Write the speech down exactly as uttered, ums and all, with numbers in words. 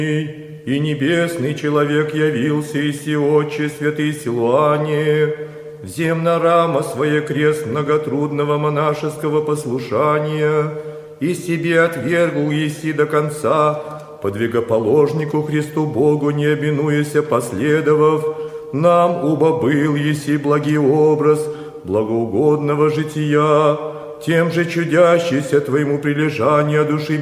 И небесный человек явился, и си отче святый Силуане, взем на рамо свое крест многотрудного монашеского послушания, и себе отвергл еси до конца, подвигоположнику Христу Богу не обинуяся последовав, нам убо был еси благий образ благоугодного жития, тем же чудящийся твоему прилежанию души